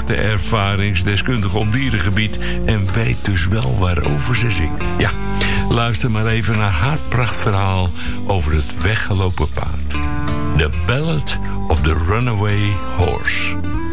echte ervaringsdeskundige op dierengebied en weet dus wel waarover ze zingt. Ja, luister maar even naar haar prachtverhaal over het weggelopen paard. The Ballad of the Runaway Horse.